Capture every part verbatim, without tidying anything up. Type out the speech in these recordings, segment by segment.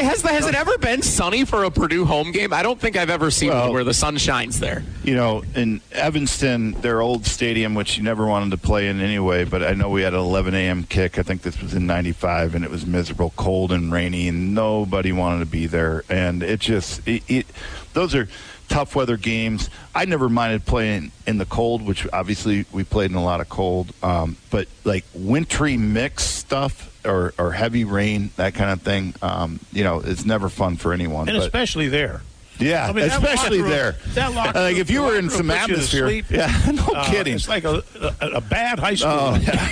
say, has, has it ever been sunny for a Purdue home game? I don't think I've ever seen well, one where the sun shines there. You know, in Evanston, their old stadium, which you never wanted to play in anyway, but I know we had an eleven a.m. kick. I think this was in ninety-five, and it was miserable, cold and rainy, and nobody wanted to be there. And it just it, it, those are tough weather games. I never minded playing in the cold, which obviously we played in a lot of cold. Um, but like wintry mix stuff or, or heavy rain, that kind of thing, um, you know, it's never fun for anyone. And but, especially there. Yeah, I mean, especially room, there. That locker like room, if you were in some atmosphere, yeah, no uh, kidding. It's like a, a, a bad high school. Oh, yeah.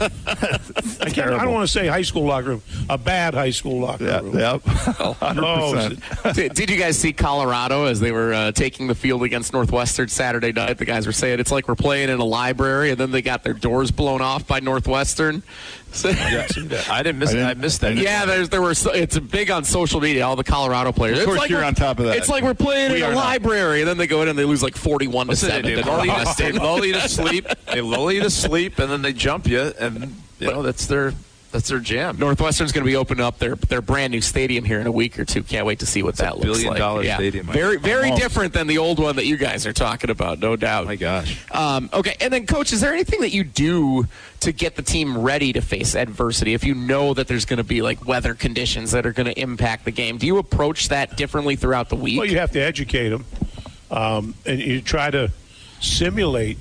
I, can't, I don't want to say high school locker room. A bad high school locker yeah, room. Yep, one hundred percent. Oh, did, did you guys see Colorado as they were uh, taking the field against Northwestern Saturday night? The guys were saying it's like we're playing in a library, and then they got their doors blown off by Northwestern. So, yeah, I didn't miss. I, didn't, I missed that. Yeah, there's there were. It's big on social media. All the Colorado players. Of course, it's like you're on top of that. It's like we're playing we in a library, and then they go in and they lose like forty-one to seven. They lull, you, they lull you to sleep. They lull you to sleep, and then they jump you, and you know that's their that's their jam. Northwestern's going to be opening up their their brand new stadium here in a week or two. Can't wait to see what it's that a looks billion like. dollar yeah. stadium. Very very Almost. different than the old one that you guys are talking about, no doubt. Oh my gosh. Um, okay, and then Coach, is there anything that you do to get the team ready to face adversity if you know that there's going to be like weather conditions that are going to impact the game? Do you approach that differently throughout the week? Well, you have to educate them, um, and you try to simulate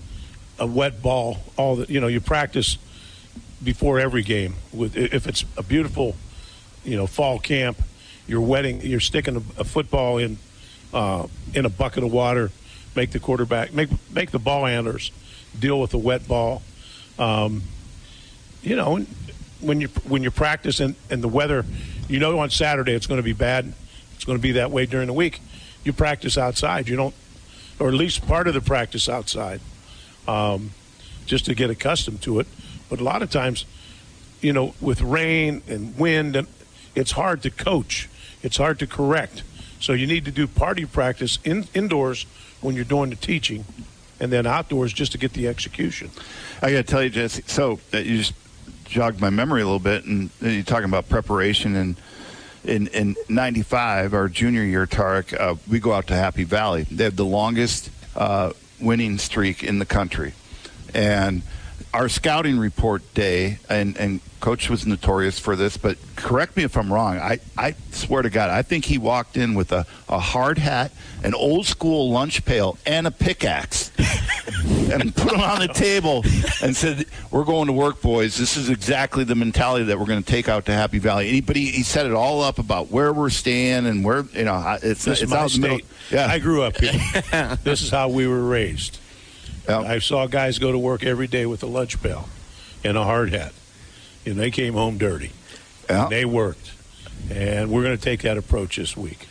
a wet ball. All the, you know, you practice before every game. With if it's a beautiful, you know, fall camp, you're wetting, you're sticking a, a football in uh, in a bucket of water, make the quarterback, make make the ball handlers deal with the wet ball. Um, you know, when you when you practice and, and the weather, you know, on Saturday it's going to be bad. It's going to be that way during the week. You practice outside. You don't, or at least part of the practice outside, um, just to get accustomed to it. But a lot of times, you know, with rain and wind, and it's hard to coach. It's hard to correct. So you need to do party practice in, indoors when you're doing the teaching, and then outdoors just to get the execution. I got to tell you, Jesse, so uh, you just jogged my memory a little bit, and you're talking about preparation. And in in ninety-five, our junior year, Tarek, uh, we go out to Happy Valley. They have the longest uh, winning streak in the country. And our scouting report day, and, and Coach was notorious for this, but correct me if I'm wrong. I, I swear to God, I think he walked in with a, a hard hat, an old school lunch pail, and a pickaxe, and put them on the table and said, "We're going to work, boys. This is exactly the mentality that we're going to take out to Happy Valley." And he, but he, he set it all up about where we're staying and where, you know, it's, this it's is my out in the middle. state. Yeah. I grew up here. This is how we were raised. Yep. I saw guys go to work every day with a lunch pail and a hard hat, and they came home dirty. Yep. And they worked, and we're going to take that approach this week.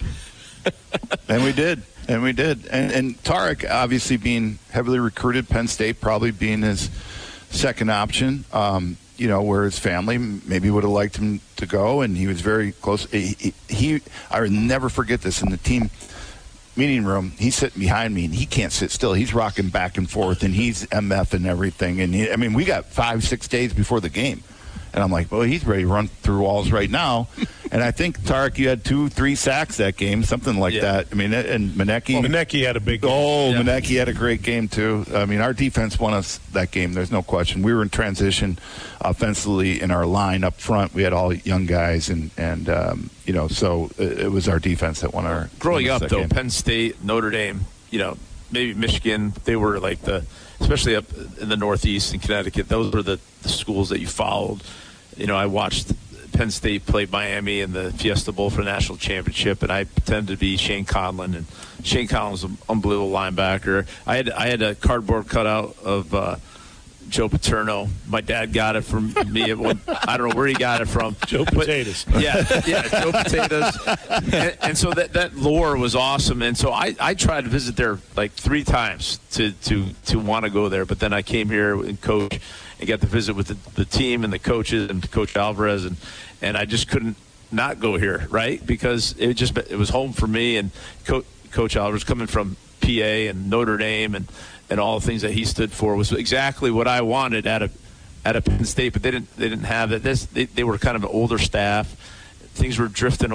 And we did, and we did. And, and Tarek, obviously being heavily recruited, Penn State probably being his second option, um, you know, where his family maybe would have liked him to go, and he was very close. He, he, he I would never forget this in the team meeting room. He's sitting behind me, and he can't sit still. He's rocking back and forth, and he's M F and everything. And he, I mean, we got five, six days before the game, and I'm like, well, he's ready to run through walls right now. And I think, Tarek, you had two, three sacks that game, something like yeah. that. I mean, and Manecki. Well, Manecki had a big game. Oh, yeah. Manecki had a great game, too. I mean, our defense won us that game. There's no question. We were in transition offensively in our line up front. We had all young guys, and, and um, you know, so it, it was our defense that won our Growing won up, that though, game. Penn State, Notre Dame, you know, maybe Michigan, they were like the, especially up in the Northeast in Connecticut, those were the, the schools that you followed. You know, I watched Penn State play Miami in the Fiesta Bowl for the national championship, and I pretended to be Shane Conlon, and Shane Conlon was an unbelievable linebacker. I had I had a cardboard cutout of uh, Joe Paterno. My dad got it from me. At one, I don't know where he got it from. Joe Potatoes. But, yeah, yeah, Joe Potatoes. And, and so that, that lore was awesome. And so I, I tried to visit there like three times to to, to want to go there. But then I came here and coach and got to visit with the, the team and the coaches and Coach Alvarez, and, and I just couldn't not go here, right? Because it just it was home for me, and Co- Coach Alvarez coming from P A and Notre Dame and, and all the things that he stood for was exactly what I wanted out of at a Penn State, but they didn't they didn't have that. This they, they were kind of an older staff. Things were drifting